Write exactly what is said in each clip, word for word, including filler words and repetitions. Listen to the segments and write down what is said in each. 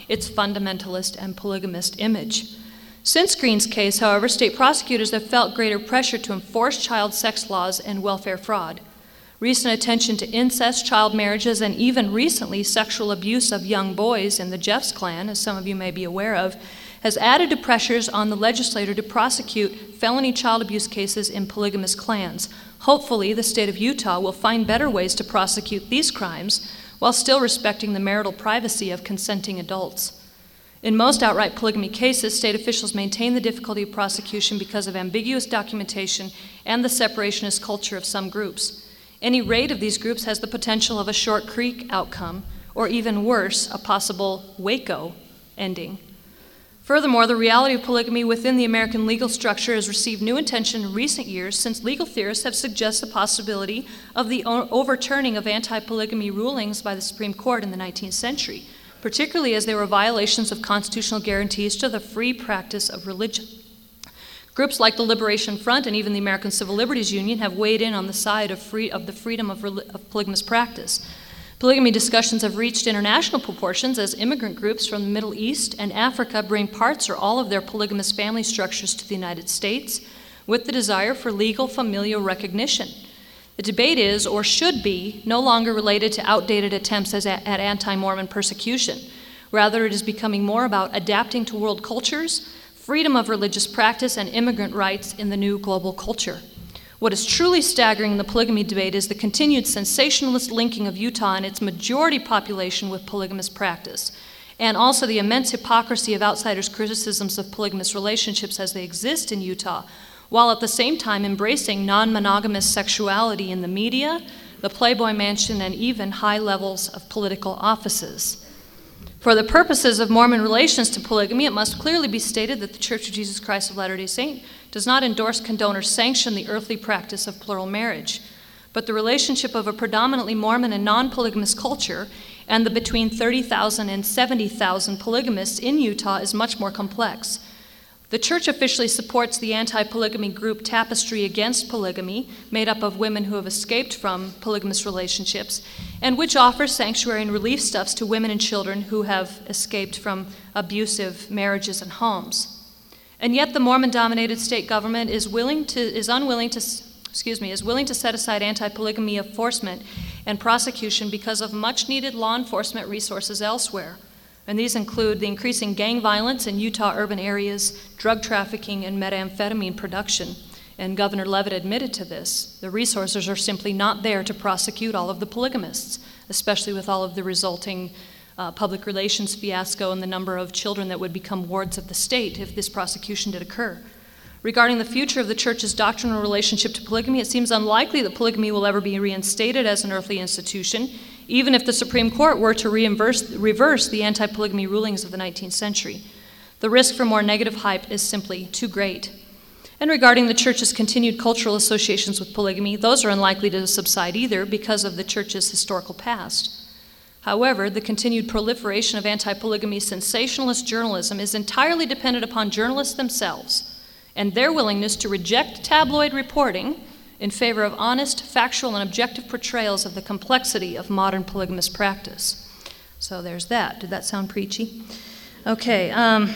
its fundamentalist and polygamist image. Since Green's case, however, state prosecutors have felt greater pressure to enforce child sex laws and welfare fraud. Recent attention to incest, child marriages, and even recently sexual abuse of young boys in the Jeffs clan, as some of you may be aware of, has added to pressures on the legislature to prosecute felony child abuse cases in polygamous clans. Hopefully, the state of Utah will find better ways to prosecute these crimes while still respecting the marital privacy of consenting adults. In most outright polygamy cases, state officials maintain the difficulty of prosecution because of ambiguous documentation and the separationist culture of some groups. Any raid of these groups has the potential of a Short Creek outcome, or even worse, a possible Waco ending. Furthermore, the reality of polygamy within the American legal structure has received new attention in recent years since legal theorists have suggested the possibility of the overturning of anti-polygamy rulings by the Supreme Court in the nineteenth century, particularly as they were violations of constitutional guarantees to the free practice of religion. Groups like the Liberation Front and even the American Civil Liberties Union have weighed in on the side of, free, of the freedom of, of polygamous practice. Polygamy discussions have reached international proportions as immigrant groups from the Middle East and Africa bring parts or all of their polygamous family structures to the United States with the desire for legal familial recognition. The debate is, or should be, no longer related to outdated attempts as a, at anti-Mormon persecution. Rather, it is becoming more about adapting to world cultures, freedom of religious practice, and immigrant rights in the new global culture. What is truly staggering in the polygamy debate is the continued sensationalist linking of Utah and its majority population with polygamous practice, and also the immense hypocrisy of outsiders' criticisms of polygamous relationships as they exist in Utah, while at the same time embracing non-monogamous sexuality in the media, the Playboy Mansion, and even high levels of political offices. For the purposes of Mormon relations to polygamy, it must clearly be stated that the Church of Jesus Christ of Latter-day Saints does not endorse, condone, or sanction the earthly practice of plural marriage. But the relationship of a predominantly Mormon and non-polygamous culture and the between thirty thousand and seventy thousand polygamists in Utah is much more complex. The church officially supports the anti-polygamy group Tapestry Against Polygamy, made up of women who have escaped from polygamous relationships, and which offers sanctuary and relief stuffs to women and children who have escaped from abusive marriages and homes. And yet the Mormon-dominated state government is willing to is unwilling to excuse me, is willing to set aside anti-polygamy enforcement and prosecution because of much-needed law enforcement resources elsewhere. And these include the increasing gang violence in Utah urban areas, drug trafficking, and methamphetamine production. And Governor Leavitt admitted to this. The resources are simply not there to prosecute all of the polygamists, especially with all of the resulting uh, public relations fiasco and the number of children that would become wards of the state if this prosecution did occur. Regarding the future of the church's doctrinal relationship to polygamy, it seems unlikely that polygamy will ever be reinstated as an earthly institution, even if the Supreme Court were to reverse, reverse the anti-polygamy rulings of the nineteenth century. The risk for more negative hype is simply too great. And regarding the church's continued cultural associations with polygamy, those are unlikely to subside either because of the church's historical past. However, the continued proliferation of anti-polygamy sensationalist journalism is entirely dependent upon journalists themselves and their willingness to reject tabloid reporting in favor of honest, factual, and objective portrayals of the complexity of modern polygamous practice. So there's that. Did that sound preachy? Okay. Um,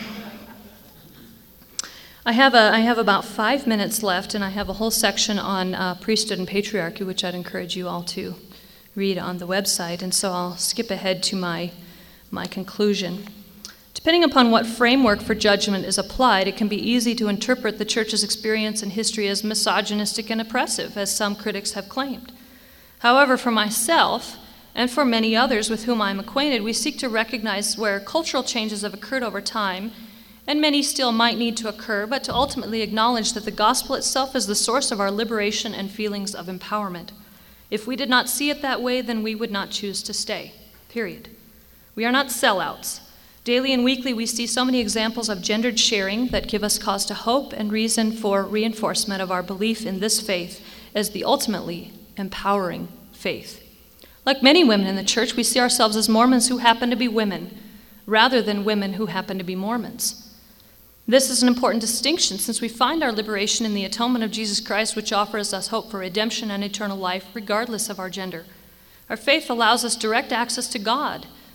I have a I have about five minutes left, and I have a whole section on uh, priesthood and patriarchy, which I'd encourage you all to read on the website. And so I'll skip ahead to my my conclusion. Depending upon what framework for judgment is applied, it can be easy to interpret the church's experience and history as misogynistic and oppressive, as some critics have claimed. However, for myself, and for many others with whom I am acquainted, we seek to recognize where cultural changes have occurred over time, and many still might need to occur, but to ultimately acknowledge that the gospel itself is the source of our liberation and feelings of empowerment. If we did not see it that way, then we would not choose to stay, period. We are not sellouts. Daily and weekly, we see so many examples of gendered sharing that give us cause to hope and reason for reinforcement of our belief in this faith as the ultimately empowering faith. Like many women in the church, we see ourselves as Mormons who happen to be women, rather than women who happen to be Mormons. This is an important distinction since we find our liberation in the atonement of Jesus Christ, which offers us hope for redemption and eternal life regardless of our gender. Our faith allows us direct access to God,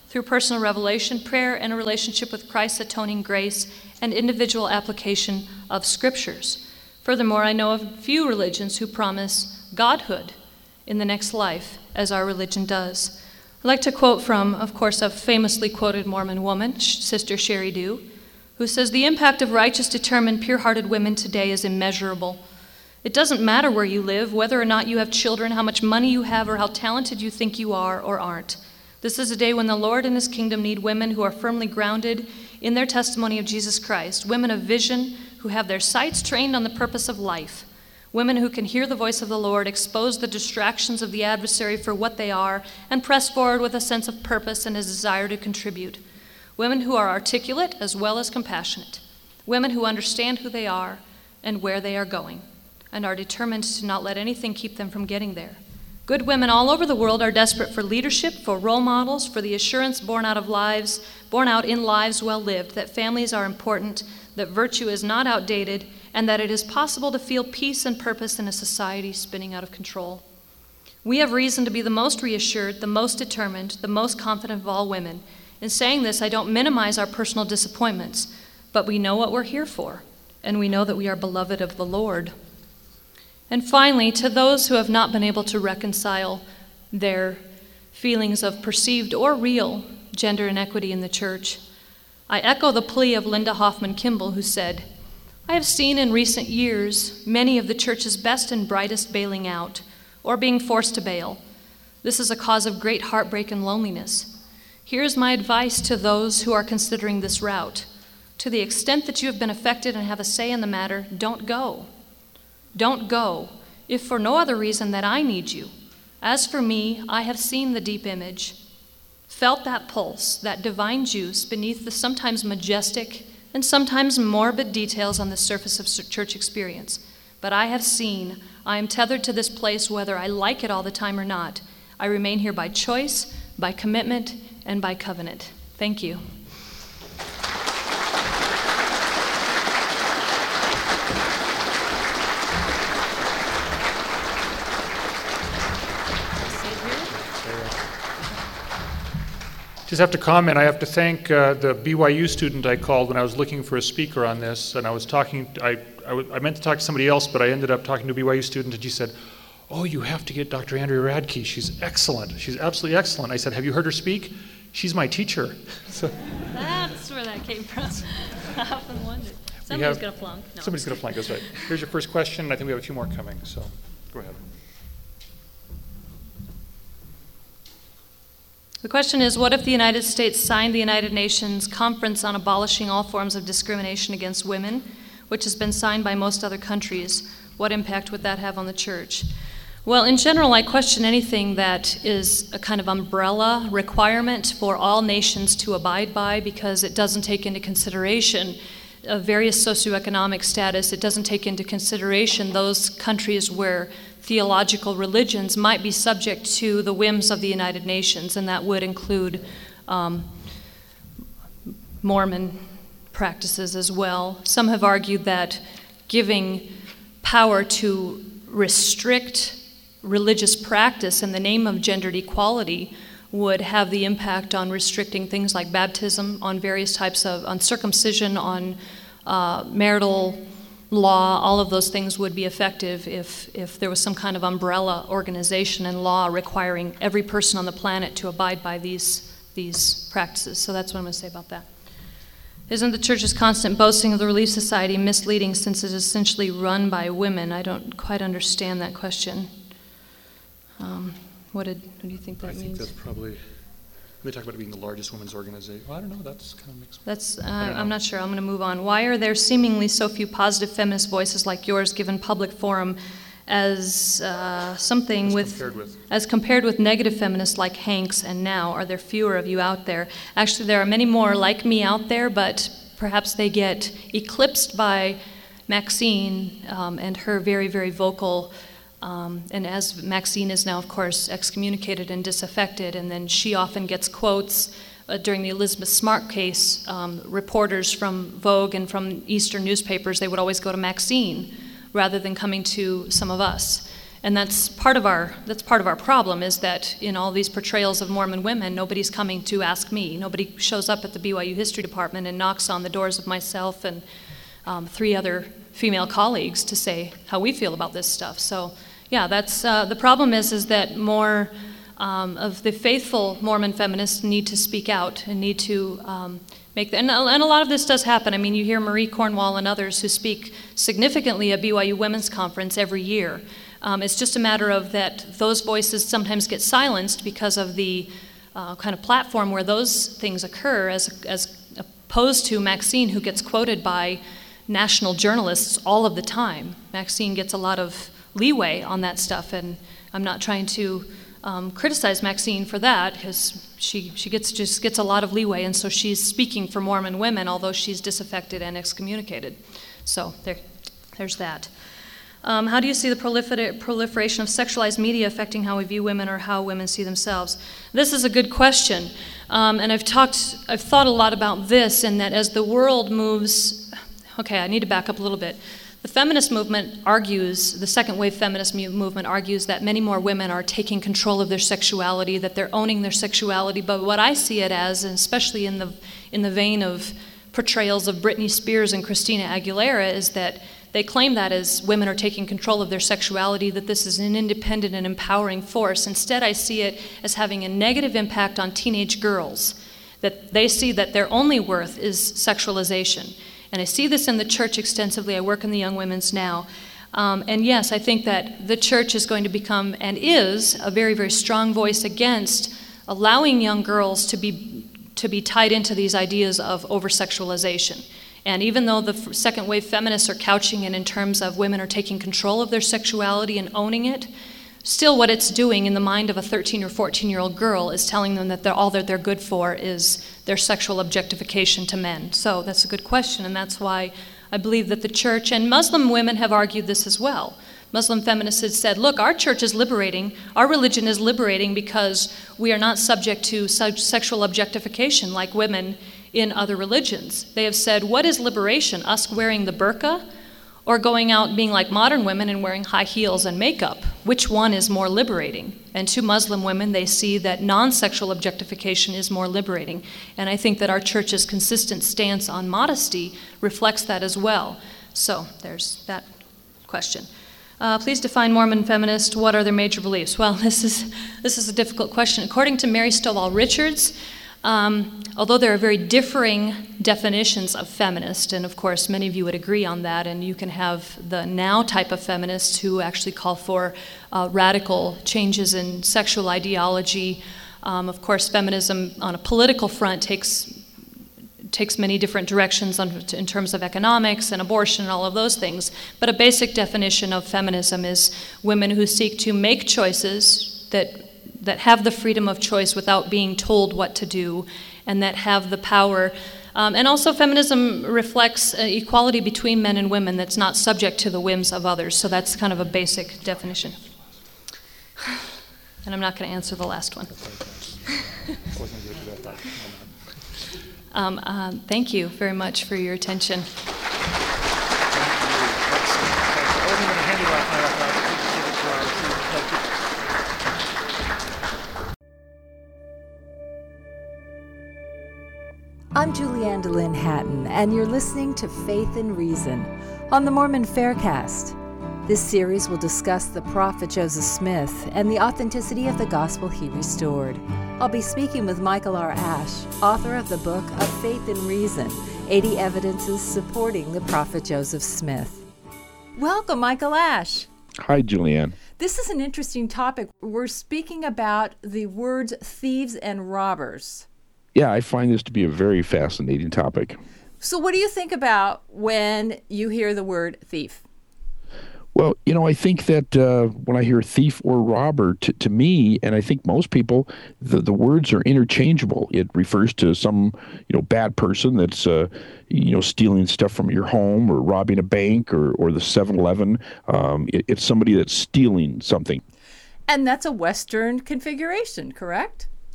through personal revelation, prayer, and a relationship with Christ's atoning grace and individual application of scriptures. Furthermore, I know of few religions who promise godhood in the next life, as our religion does. I'd like to quote from, of course, a famously quoted Mormon woman, Sister Sherry Dew, who says, "The impact of righteous, determined, pure-hearted women today is immeasurable. It doesn't matter where you live, whether or not you have children, how much money you have, or how talented you think you are or aren't. This is a day when the Lord and his kingdom need women who are firmly grounded in their testimony of Jesus Christ, women of vision who have their sights trained on the purpose of life, women who can hear the voice of the Lord, expose the distractions of the adversary for what they are, and press forward with a sense of purpose and a desire to contribute. Women who are articulate as well as compassionate. Women who understand who they are and where they are going, and are determined to not let anything keep them from getting there. Good women all over the world are desperate for leadership, for role models, for the assurance born out of lives, born out in lives well lived, that families are important, that virtue is not outdated, and that it is possible to feel peace and purpose in a society spinning out of control. We have reason to be the most reassured, the most determined, the most confident of all women. In saying this, I don't minimize our personal disappointments, but we know what we're here for, and we know that we are beloved of the Lord." And finally, to those who have not been able to reconcile their feelings of perceived or real gender inequity in the church, I echo the plea of Linda Hoffman Kimball, who said, "I have seen in recent years many of the church's best and brightest bailing out, or being forced to bail. This is a cause of great heartbreak and loneliness. Here's my advice to those who are considering this route. To the extent that you have been affected and have a say in the matter, don't go. Don't go, if for no other reason that I need you. As for me, I have seen the deep image, felt that pulse, that divine juice beneath the sometimes majestic and sometimes morbid details on the surface of church experience. But I have seen, I am tethered to this place whether I like it all the time or not. I remain here by choice, by commitment, and by covenant." Thank you. Just have to comment, I have to thank uh, the B Y U student I called when I was looking for a speaker on this, and I was talking, I, I, w- I meant to talk to somebody else, but I ended up talking to a B Y U student, and she said, "Oh, you have to get Doctor Andrea Radke, she's excellent, she's absolutely excellent." I said, "Have you heard her speak? She's my teacher." So, that's where that came from. I often wondered. Somebody's have, going to flunk. No. Somebody's going to flunk, that's right. Here's your first question, and I think we have a few more coming, so go ahead. The question is, what if the United States signed the United Nations Conference on Abolishing All Forms of Discrimination Against Women, which has been signed by most other countries? What impact would that have on the church? Well, in general, I question anything that is a kind of umbrella requirement for all nations to abide by, because it doesn't take into consideration uh, various socioeconomic status. It doesn't take into consideration those countries where theological religions might be subject to the whims of the United Nations, and that would include um, Mormon practices as well. Some have argued that giving power to restrict religious practice in the name of gendered equality would have the impact on restricting things like baptism, on various types of, on circumcision, on uh, marital law. All of those things would be effective if, if there was some kind of umbrella organization and law requiring every person on the planet to abide by these, these practices. So that's what I'm going to say about that. Isn't the church's constant boasting of the Relief Society misleading, since it is essentially run by women? I don't quite understand that question. Um, what, did, what do you think that I means? I think that's probably, they talk about it being the largest women's organization. Well, I don't know, that's kind of mixed. That's, uh, I'm not sure. I'm going to move on. Why are there seemingly so few positive feminist voices like yours given public forum as uh, something as with, compared with, as compared with negative feminists like Hanks and Now? Are there fewer of you out there? Actually, there are many more like me out there, but perhaps they get eclipsed by Maxine um, and her very, very vocal. Um, and as Maxine is now, of course, excommunicated and disaffected, and then she often gets quotes uh, during the Elizabeth Smart case. Um, reporters from Vogue and from Eastern newspapers, they would always go to Maxine rather than coming to some of us. And that's part of our that's part of our problem, is that in all these portrayals of Mormon women, nobody's coming to ask me. Nobody shows up at the B Y U History Department and knocks on the doors of myself and um, three other female colleagues to say how we feel about this stuff. So, yeah, that's uh, the problem is is that more um, of the faithful Mormon feminists need to speak out and need to um, make the, and, and a lot of this does happen. I mean, you hear Marie Cornwall and others who speak significantly at B Y U Women's Conference every year. Um, it's just a matter of that those voices sometimes get silenced because of the uh, kind of platform where those things occur, as as opposed to Maxine, who gets quoted by national journalists all of the time. Maxine gets a lot of leeway on that stuff, and I'm not trying to um, criticize Maxine for that, because she she gets just gets a lot of leeway, and so she's speaking for Mormon women, although she's disaffected and excommunicated. So there, there's that. Um, how do you see the prolifer- proliferation of sexualized media affecting how we view women or how women see themselves? This is a good question, um, and I've talked, I've thought a lot about this, and that as the world moves, okay, I need to back up a little bit. The feminist movement argues, the second wave feminist mu- movement argues that many more women are taking control of their sexuality, that they're owning their sexuality, but what I see it as, and especially in the in the vein of portrayals of Britney Spears and Christina Aguilera, is that they claim that as women are taking control of their sexuality, that this is an independent and empowering force. Instead, I see it as having a negative impact on teenage girls, that they see that their only worth is sexualization. And I see this in the church extensively. I work in the young women's now. Um, and yes, I think that the church is going to become, and is, a very, very strong voice against allowing young girls to be to be tied into these ideas of over-sexualization. And even though the second wave feminists are couching it in terms of women are taking control of their sexuality and owning it, still what it's doing in the mind of a thirteen or fourteen-year-old girl is telling them that they're, all that they're good for is their sexual objectification to men. So that's a good question, and that's why I believe that the church, and Muslim women have argued this as well. Muslim feminists have said, look, our church is liberating, our religion is liberating because we are not subject to such sexual objectification like women in other religions. They have said, what is liberation? Us wearing the burqa or going out being like modern women and wearing high heels and makeup? Which one is more liberating? And to Muslim women, they see that non-sexual objectification is more liberating. And I think that our church's consistent stance on modesty reflects that as well. So there's that question. Uh, please define Mormon feminist. What are their major beliefs? Well, this is this is a difficult question. According to Mary Stovall Richards, um, although there are very differing definitions of feminist, and of course many of you would agree on that, and you can have the now type of feminists who actually call for uh, radical changes in sexual ideology. Um, of course, feminism on a political front takes takes many different directions on, in terms of economics and abortion and all of those things. But a basic definition of feminism is women who seek to make choices that that have the freedom of choice without being told what to do, and that have the power. Um, and also feminism reflects uh, equality between men and women that's not subject to the whims of others. So that's kind of a basic definition. And I'm not going to answer the last one. Um, uh, thank you very much for your attention. I'm Julianne DeLynn Hatton, and you're listening to Faith and Reason on the Mormon Faircast. This series will discuss the prophet Joseph Smith and the authenticity of the gospel he restored. I'll be speaking with Michael R. Ash, author of the book of Faith and Reason, eighty Evidences Supporting the Prophet Joseph Smith. Welcome, Michael Ash. Hi, Julianne. This is an interesting topic. We're speaking about the words thieves and robbers. Yeah, I find this to be a very fascinating topic. So what do you think about when you hear the word thief? Well, you know, I think that uh, when I hear thief or robber, to, to me, and I think most people, the, the words are interchangeable. It refers to some, you know, bad person that's, uh, you know, stealing stuff from your home or robbing a bank or, or the seven eleven. Um, it, it's somebody that's stealing something. And that's a Western configuration, correct?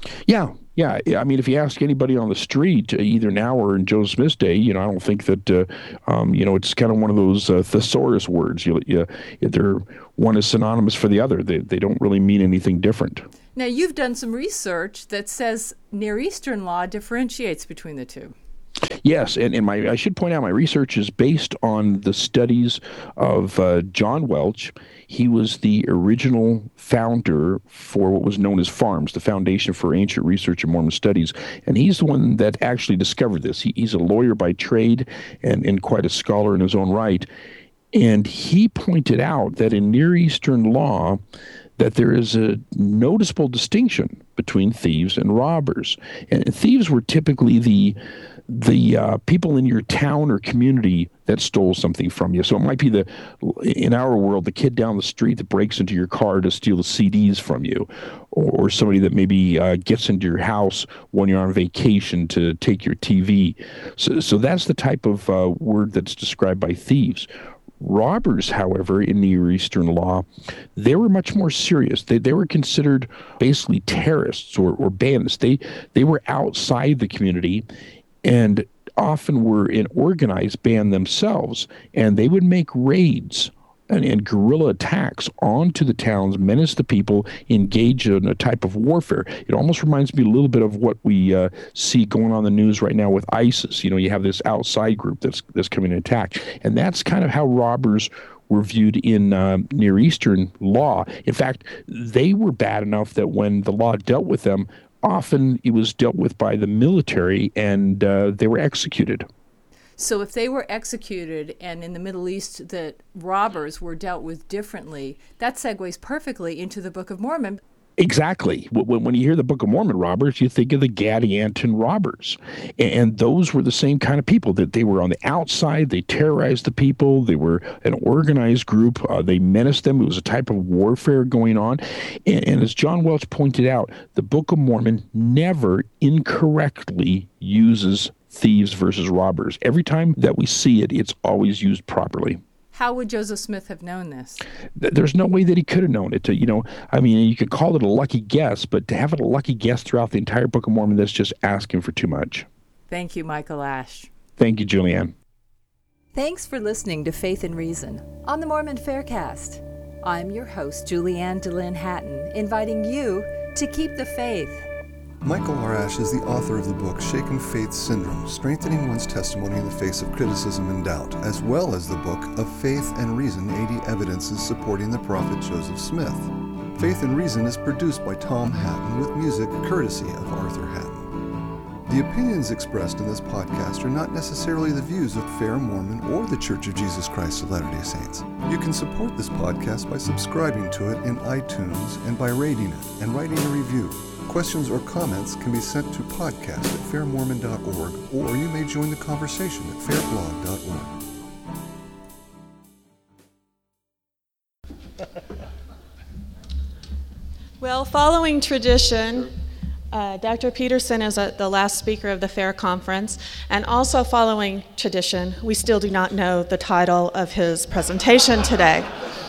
Yeah, yeah. I mean, if you ask anybody on the street, uh, either now or in Joseph Smith's day, you know, I don't think that, uh, um, you know, it's kind of one of those uh, thesaurus words. You, you, they're one is synonymous for the other. They they don't really mean anything different. Now, you've done some research that says Near Eastern law differentiates between the two. Yes, and, and my I should point out my research is based on the studies of uh, John Welch. He was the original founder for what was known as FARMS, the Foundation for Ancient Research and Mormon Studies, and he's the one that actually discovered this. He, he's a lawyer by trade and, and quite a scholar in his own right, and he pointed out that in Near Eastern law, that there is a noticeable distinction between thieves and robbers. And thieves were typically the the uh, people in your town or community that stole something from you. So it might be the, in our world, the kid down the street that breaks into your car to steal the C Ds from you, or, or somebody that maybe uh, gets into your house when you're on vacation to take your T V. So, so that's the type of uh, word that's described by thieves. Robbers, however, in Near Eastern law, they were much more serious. They they were considered basically terrorists or, or bandits. They they were outside the community and often were an organized band themselves, and they would make raids and, and guerrilla attacks onto the towns, menace the people, engage in a type of warfare. It almost reminds me a little bit of what we uh, see going on in the news right now with ISIS. You know, you have this outside group that's that's coming to attack, and that's kind of how robbers were viewed in uh, Near Eastern law. In fact, they were bad enough that when the law dealt with them, often it was dealt with by the military, and uh, they were executed. So if they were executed, and in the Middle East that robbers were dealt with differently, that segues perfectly into the Book of Mormon. Exactly. When, when you hear the Book of Mormon robbers, you think of the Gadianton robbers. And those were the same kind of people, that they were on the outside. They terrorized the people. They were an organized group. Uh, they menaced them. It was a type of warfare going on. And, and as John Welch pointed out, the Book of Mormon never incorrectly uses thieves versus robbers. Every time that we see it, it's always used properly. How would Joseph Smith have known this? There's no way that he could have known it. To, you know, I mean, you could call it a lucky guess, but to have it a lucky guess throughout the entire Book of Mormon, that's just asking for too much. Thank you, Michael Ash. Thank you, Julianne. Thanks for listening to Faith and Reason on the Mormon Faircast. I'm your host, Julianne DeLynn Hatton, inviting you to keep the faith. Michael R. Ash is the author of the book Shaken Faith Syndrome, Strengthening One's Testimony in the Face of Criticism and Doubt, as well as the book of Faith and Reason, eighty Evidences Supporting the Prophet Joseph Smith. Faith and Reason is produced by Tom Hatton with music courtesy of Arthur Hatton. The opinions expressed in this podcast are not necessarily the views of Fair Mormon or the Church of Jesus Christ of Latter-day Saints. You can support this podcast by subscribing to it in iTunes and by rating it and writing a review. Questions or comments can be sent to podcast at fair mormon dot org, or you may join the conversation at fair blog dot org. Well, following tradition, uh, Doctor Peterson is a, the last speaker of the FAIR conference, and also following tradition, we still do not know the title of his presentation today.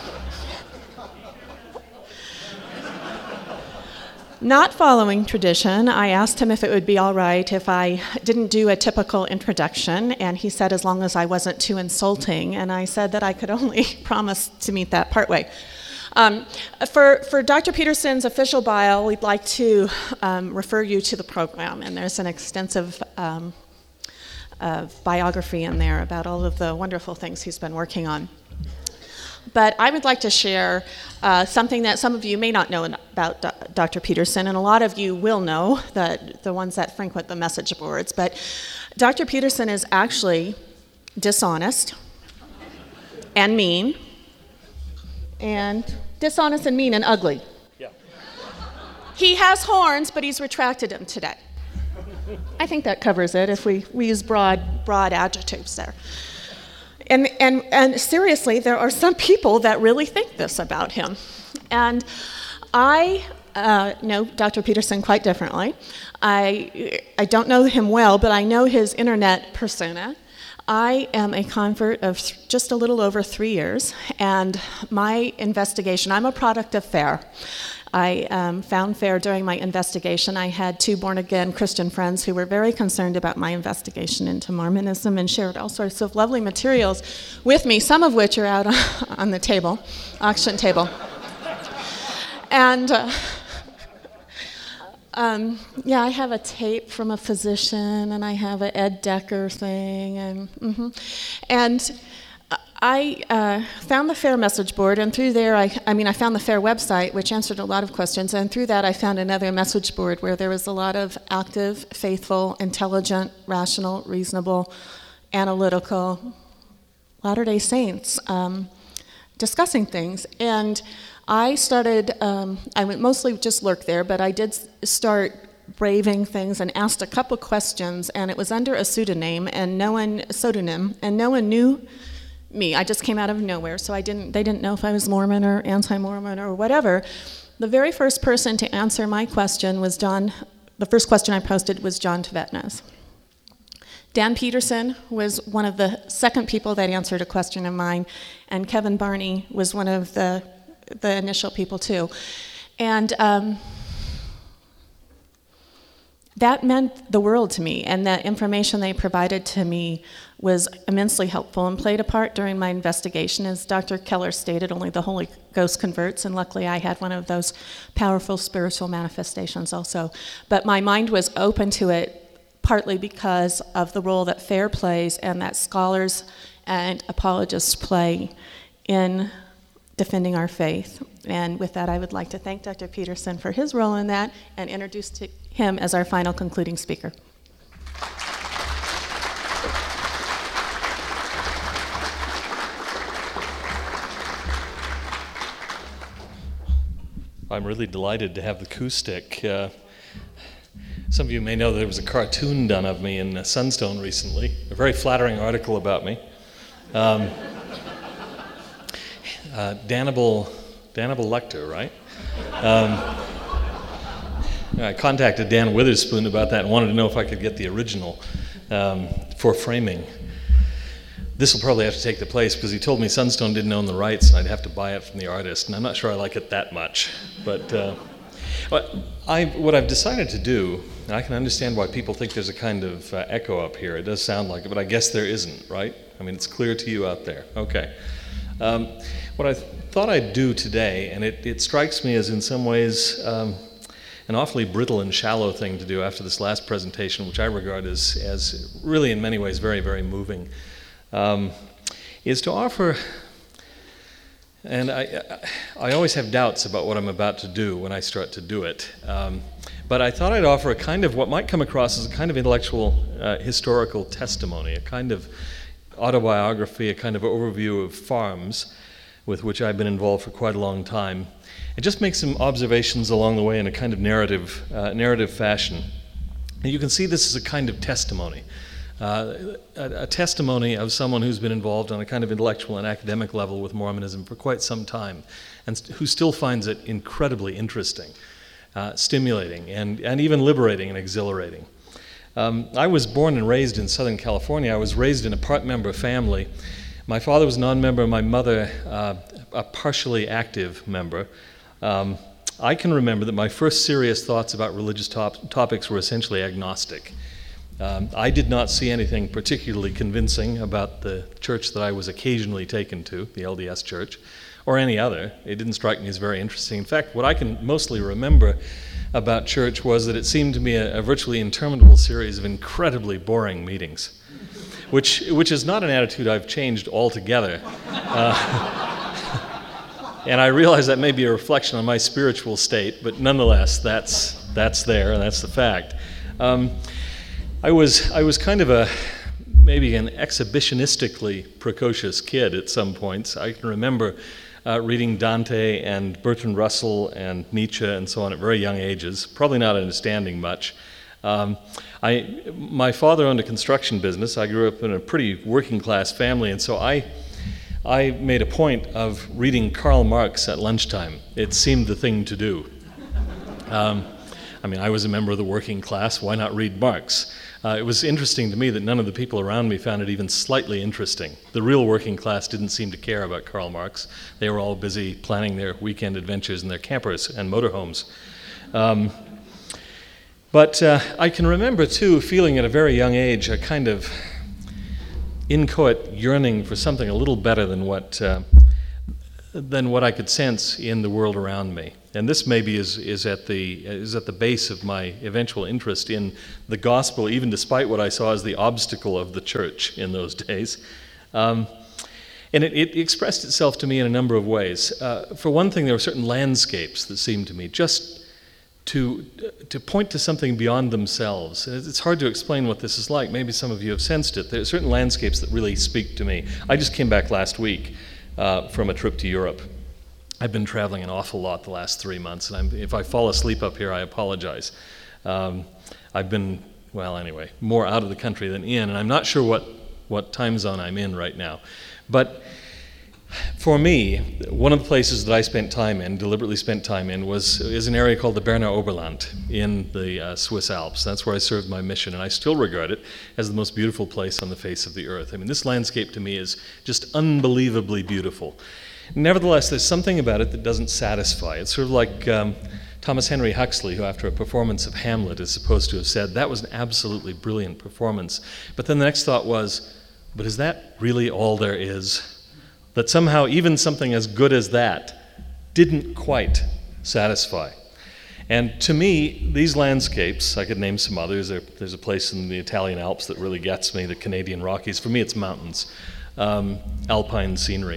Not following tradition, I asked him if it would be all right if I didn't do a typical introduction, and he said as long as I wasn't too insulting, and I said that I could only promise to meet that partway. Um, for, for Doctor Peterson's official bio, we'd like to um, refer you to the program, and there's an extensive um, uh, biography in there about all of the wonderful things he's been working on. But I would like to share uh, something that some of you may not know about Do- Doctor Peterson, and a lot of you will know, the, the ones that frequent the message boards. But Doctor Peterson is actually dishonest and mean, and dishonest and mean and ugly. Yeah. He has horns, but he's retracted them today. I think that covers it if we, we use broad, broad adjectives there. And, and and seriously, there are some people that really think this about him. And I uh, know Doctor Peterson quite differently. I I don't know him well, but I know his internet persona. I am a convert of th- just a little over three years, and my investigation, I'm a product of FAIR. I um, found FAIR during my investigation. I had two born-again Christian friends who were very concerned about my investigation into Mormonism and shared all sorts of lovely materials with me, some of which are out on the table, auction table. And uh, um, yeah, I have a tape from a physician, and I have an Ed Decker thing, and mm-hmm. and I uh, found the FAIR message board, and through there, I, I mean, I found the FAIR website, which answered a lot of questions, and through that, I found another message board where there was a lot of active, faithful, intelligent, rational, reasonable, analytical Latter-day Saints um, discussing things. And I started, um, I would mostly just lurk there, but I did start braving things and asked a couple questions, and it was under a pseudonym, and no one, pseudonym, and no one knew me. I just came out of nowhere, so I didn't. They didn't know if I was Mormon or anti-Mormon or whatever. The very first person to answer my question was John. The first question I posted was John Tvetnes. Dan Peterson was one of the second people that answered a question of mine, and Kevin Barney was one of the the initial people too, and. Um, That meant the world to me, and the information they provided to me was immensely helpful and played a part during my investigation. As Doctor Keller stated, only the Holy Ghost converts, and luckily I had one of those powerful spiritual manifestations also. But my mind was open to it partly because of the role that FAIR plays and that scholars and apologists play in defending our faith. And with that, I would like to thank Doctor Peterson for his role in that and introduce to him as our final concluding speaker. I'm really delighted to have the coup stick. Uh, some of you may know there was a cartoon done of me in Sunstone recently, a very flattering article about me. Um, uh, Danable, Danable Lecter, right? Um, I contacted Dan Witherspoon about that and wanted to know if I could get the original um, for framing. This will probably have to take the place because he told me Sunstone didn't own the rights and I'd have to buy it from the artist, and I'm not sure I like it that much. But uh, I, what I've decided to do, and I can understand why people think there's a kind of uh, echo up here. It does sound like it, but I guess there isn't, right? I mean, it's clear to you out there. Okay. Um, what I th- thought I'd do today, and it, it strikes me as in some ways um, an awfully brittle and shallow thing to do after this last presentation, which I regard as, as really in many ways very, very moving, um, is to offer, and I, I always have doubts about what I'm about to do when I start to do it, um, but I thought I'd offer a kind of what might come across as a kind of intellectual uh, historical testimony, a kind of autobiography, a kind of overview of farms with which I've been involved for quite a long time, and just make some observations along the way in a kind of narrative, uh, narrative fashion. And you can see this as a kind of testimony, uh, a, a testimony of someone who's been involved on a kind of intellectual and academic level with Mormonism for quite some time, and st- who still finds it incredibly interesting, uh, stimulating, and, and even liberating and exhilarating. Um, I was born and raised in Southern California. I was raised in a part-member family. My father was a non-member, my mother uh, a partially active member. Um, I can remember that my first serious thoughts about religious top- topics were essentially agnostic. Um, I did not see anything particularly convincing about the church that I was occasionally taken to, the L D S church, or any other. It didn't strike me as very interesting. In fact, what I can mostly remember about church was that it seemed to me a, a virtually interminable series of incredibly boring meetings, which which is not an attitude I've changed altogether. Uh, and I realize that may be a reflection on my spiritual state, but nonetheless, that's that's there, and that's the fact. Um, I was I was kind of a maybe an exhibitionistically precocious kid at some points. I can remember Uh, reading Dante and Bertrand Russell and Nietzsche and so on at very young ages, probably not understanding much. Um, I, my father owned a construction business. I grew up in a pretty working class family, and so I, I made a point of reading Karl Marx at lunchtime. It seemed the thing to do. Um, I mean, I was a member of the working class. Why not read Marx? Uh, it was interesting to me that none of the people around me found it even slightly interesting. The real working class didn't seem to care about Karl Marx. They were all busy planning their weekend adventures in their campers and motorhomes. Um, but uh, I can remember, too, feeling at a very young age a kind of inchoate yearning for something a little better than what uh, than what I could sense in the world around me. And this maybe is, is, at the, is at the base of my eventual interest in the gospel, even despite what I saw as the obstacle of the church in those days. Um, and it, it expressed itself to me in a number of ways. Uh, for one thing, there were certain landscapes that seemed to me just to, to point to something beyond themselves. It's hard to explain what this is like. Maybe some of you have sensed it. There are certain landscapes that really speak to me. I just came back last week uh, from a trip to Europe. I've been traveling an awful lot the last three months, and I'm, if I fall asleep up here, I apologize. Um, I've been, well, anyway, more out of the country than in, and I'm not sure what, what time zone I'm in right now. But for me, one of the places that I spent time in, deliberately spent time in, was is an area called the Berner Oberland in the uh, Swiss Alps. That's where I served my mission, and I still regard it as the most beautiful place on the face of the earth. I mean, this landscape to me is just unbelievably beautiful. Nevertheless, there's something about it that doesn't satisfy. It's sort of like um, Thomas Henry Huxley, who after a performance of Hamlet is supposed to have said, that was an absolutely brilliant performance. But then the next thought was, but is that really all there is? That somehow even something as good as that didn't quite satisfy. And to me, these landscapes, I could name some others. There, there's a place in the Italian Alps that really gets me, the Canadian Rockies. For me, it's mountains, um, alpine scenery.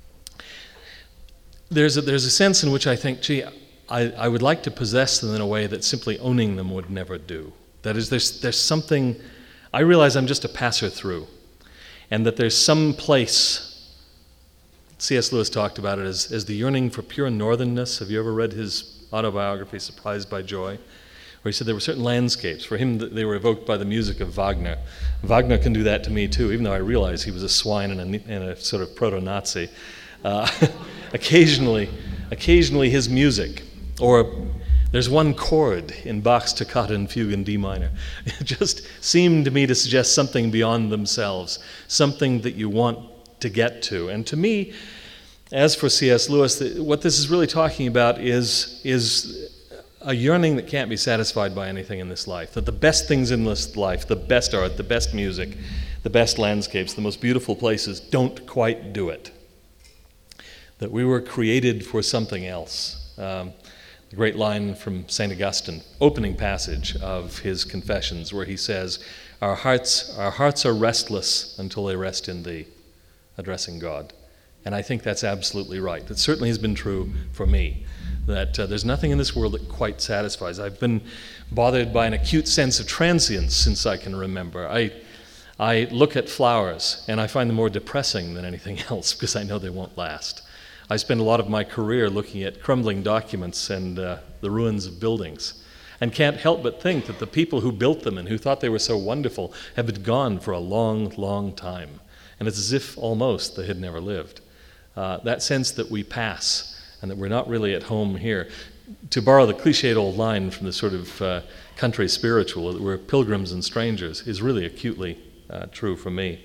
There's a, there's a sense in which I think, gee, I, I would like to possess them in a way that simply owning them would never do. That is, there's, there's something, I realize I'm just a passer through, and that there's some place, C S Lewis talked about it as, as the yearning for pure northernness. Have you ever read his autobiography, Surprised by Joy? Where he said there were certain landscapes. For him, they were evoked by the music of Wagner. Wagner can do that to me too, even though I realize he was a swine and a, and a sort of proto-Nazi. Uh, occasionally, occasionally his music, or there's one chord in Bach's Toccata and Fugue in D minor. It just seemed to me to suggest something beyond themselves, something that you want to get to. And to me, as for C S Lewis, what this is really talking about is, is a yearning that can't be satisfied by anything in this life, that the best things in this life, the best art, the best music, the best landscapes, the most beautiful places, don't quite do it. That we were created for something else. Um, the great line from Saint Augustine, opening passage of his Confessions, where he says, our hearts, our hearts are restless until they rest in thee, addressing God. And I think that's absolutely right. That certainly has been true for me, that uh, there's nothing in this world that quite satisfies. I've been bothered by an acute sense of transience since I can remember. I, I look at flowers, and I find them more depressing than anything else, because I know they won't last. I spend a lot of my career looking at crumbling documents and uh, the ruins of buildings, and can't help but think that the people who built them and who thought they were so wonderful have been gone for a long, long time. And it's as if almost they had never lived. Uh, that sense that we pass and that we're not really at home here. To borrow the cliched old line from the sort of uh, country spiritual, that we're pilgrims and strangers, is really acutely uh, true for me.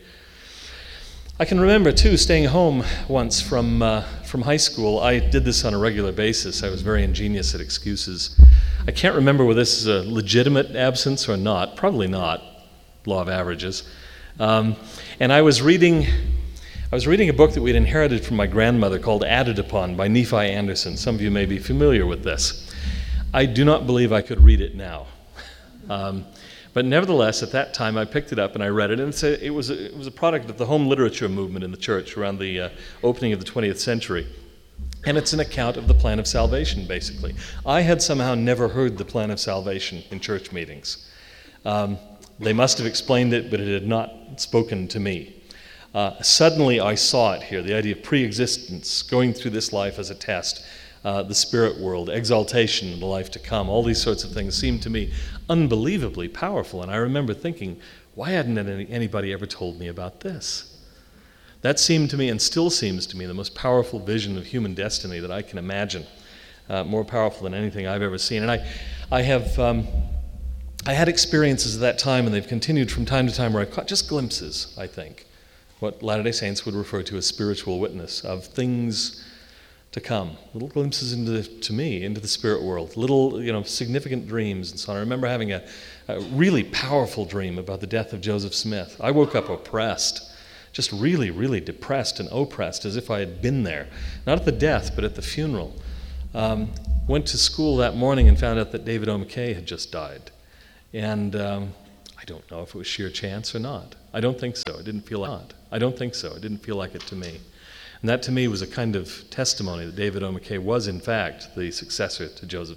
I can remember, too, staying home once from uh, from high school. I did this on a regular basis. I was very ingenious at excuses. I can't remember whether this is a legitimate absence or not. Probably not. Law of averages. Um, and I was reading I was reading a book that we'd inherited from my grandmother called Added Upon by Nephi Anderson. Some of you may be familiar with this. I do not believe I could read it now. Um, But nevertheless, at that time, I picked it up and I read it, and it's a, it was a, it was a product of the home literature movement in the church around the uh, opening of the twentieth century. And it's an account of the plan of salvation, basically. I had somehow never heard the plan of salvation in church meetings. Um, they must have explained it, but it had not spoken to me. Uh, suddenly, I saw it here, the idea of pre-existence, going through this life as a test. Uh, the spirit world, exaltation, the life to come, all these sorts of things seemed to me unbelievably powerful. And I remember thinking, why hadn't any, anybody ever told me about this? That seemed to me, and still seems to me, the most powerful vision of human destiny that I can imagine, uh, more powerful than anything I've ever seen. And I, I have, um, I had experiences at that time, and they've continued from time to time, where I caught just glimpses, I think, what Latter-day Saints would refer to as spiritual witness, of things to come, little glimpses into, the, to me, into the spirit world, little, you know, significant dreams and so on. I remember having a, a really powerful dream about the death of Joseph Smith. I woke up oppressed, just really, really depressed and oppressed, as if I had been there, not at the death, but at the funeral. Um, went to school that morning and found out that David O. McKay had just died. And um, I don't know if it was sheer chance or not. I don't think so. It didn't feel like it. I don't think so. It didn't feel like it to me. And that to me was a kind of testimony that David O. McKay was in fact the successor to Joseph